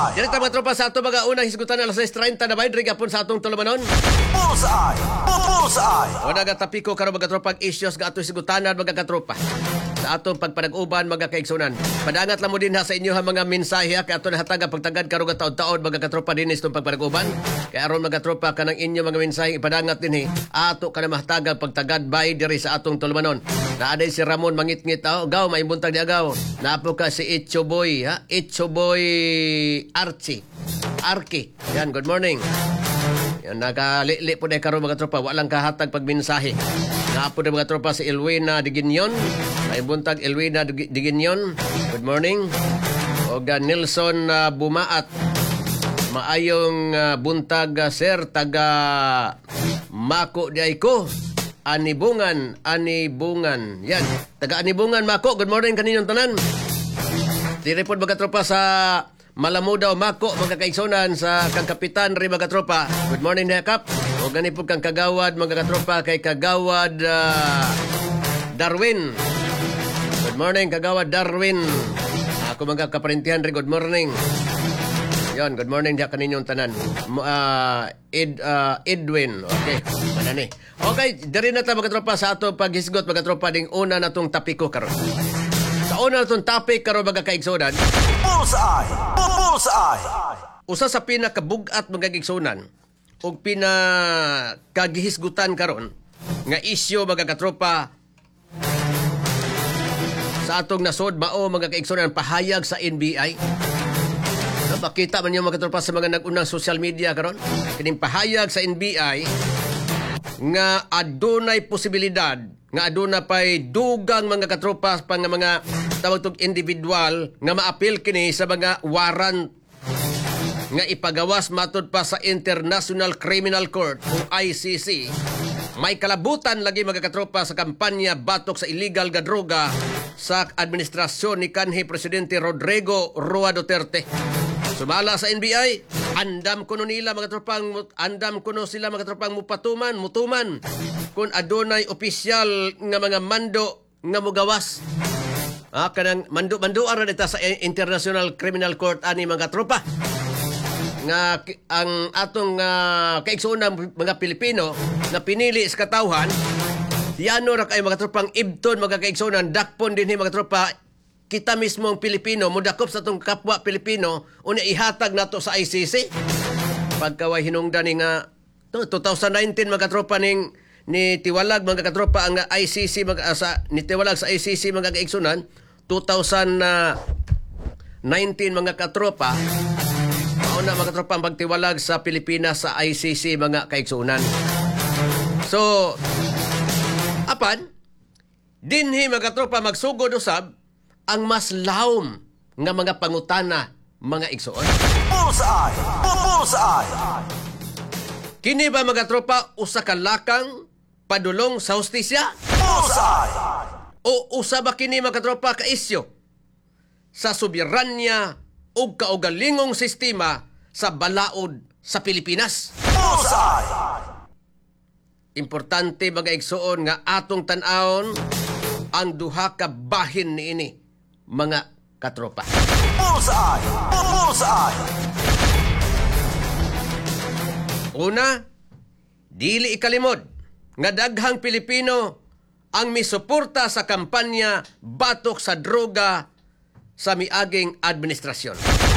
Direkta mga tropa sa ato mga unang hisgutan alas 6:30 na ba gapon sa atong tulumanon. Bullseye. O nagatapiko karon mga tropa issues ga ato hisgutanan mga katropa. Sa atong pagpanag-uban mga kaigsunan. Padangat lang mo din ha sa inyo ha mga mensahe kay ato nahataga pagtagad karon nga taon-taon mga katropa dinhi sa pagpanag-uban. Kay aron mga tropa kanang inyo mga mensahe ipadangat dinhi ato kana mahataga pagtagad bay diri sa atong tulumanon. Naaday si Ramon mangit-ngit gaw may buntag di agaw. Napo ka si Itchoboy ha Itchoboy Arki. Yan, good morning. Yan, nakalili po na karon mga tropa. Walang kahatag pagmensahe. Nga po na mga tropa si Elwina Diginyon. May buntag Elwina Diginyon. Good morning. O Nelson Bumaat. Maayong buntag sir taga Mako di ay ko. Anibungan. Yan. Taga Anibungan Mako. Good morning kaninyong tanan. Direport mga tropa sa Malamudaw, Mako, mga kaigsonan sa kang kapitan rin mga tropa. Good morning, Kap. O gani po kang kagawad, mga tropa, kay kagawad Darwin. Good morning, kagawad Darwin. Ako mga kaparintihan rin, good morning. Yon, good morning diya kaninyong tanan. Edwin. Okay, manani. Okay, dari na ta mga tropa sa ato paghisgot mga tropa ding una na tong tapiko karon. Sa una na tong topic karon mga kaigsonan. Bullseye. Usa sa pinakabugat mga kaigsonan o pinakagihisgutan karon nga isyu mga katropa sa atong nasod mao mga kaigsonan pahayag sa NBI. Makita man niyo mga katropa sa mga nag-unang social media karon kining pahayag sa NBI nga adunay posibilidad nga aduna pay dugang mga katropa pang mga tawag tog individual nga maapil kini sa mga warrant nga ipagawas matud pa sa International Criminal Court o ICC. May kalabutan lagi mga katropa sa kampanya batok sa illegal nga droga sa administrasyon ni kanhi Presidente Rodrigo Roa Duterte. Sumala sa NBI, andam kuno nila mga tropang sila mga tropang mutuman kung adunay opisyal nga mga mando nga mugawas. Kanang mando-mandoan ra dita sa International Criminal Court ani mga tropa. Nga ang atong kaigsunan mga Pilipino na pinili sa katawhan, yano ra kay mga tropang ibton mga kaigsunan dakpon dinhi mga tropa. Kita mismo ang Pilipino, mudakop sa itong kapwa Pilipino, una ihatag nato sa ICC. Pagkaway hinungdan ni nga, 2019 mga katropa ni Tiwalag mga katropa ang ICC, ni Tiwalag sa ICC mga kaigsunan, 2019 mga katropa, mauna mga katropa ang pagtiwalag sa Pilipinas sa ICC mga kaigsunan. So, apan, dinhi mga katropa magsugod usab, ang mas lahom nga mga pangutana mga igsoon. Bullseye. Kini ba mga tropa usa ka lakang padulong sa hustisya? Bullseye. O usa ba kini mga tropa ka isyu sa soberanya ug kaugalingong sistema sa balaod sa Pilipinas? Bullseye. Importante mga igsoon nga atong tan-awon ang duha ka bahin niini mga katropa. Bullseye. Una, dili ikalimod nga daghang Pilipino ang misuporta sa kampanya batok sa droga sa miaging administrasyon.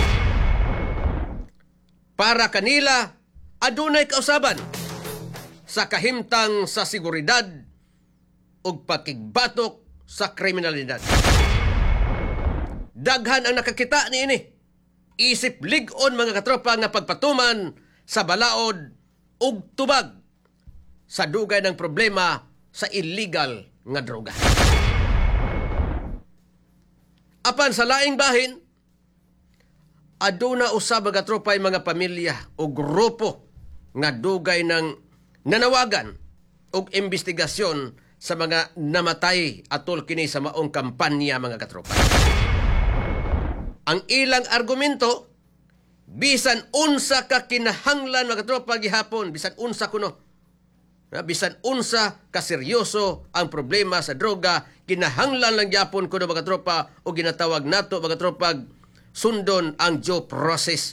Para kanila, adunay kausaban sa kahimtang sa seguridad ug pakigbatok sa kriminalidad. Daghan ang nakakita niini. Isip lig-on mga katropa nga pagpatuman sa balaod ug tubag sa dugay ng problema sa illegal nga droga. Apan sa laing bahin, aduna usab mga tropay mga pamilya o grupo nga dugay ng nanawagan og investigasyon sa mga namatay atol kini sa maong kampanya mga katropa. Ang ilang argumento, bisan unsa ka kinahanglan mga katropa gihapon, bisan unsa kuno. Bisan unsa ka seryoso ang problema sa droga, kinahanglan lang gyapon kuno mga katropa o ginatawag nato mga katropa sundon ang due process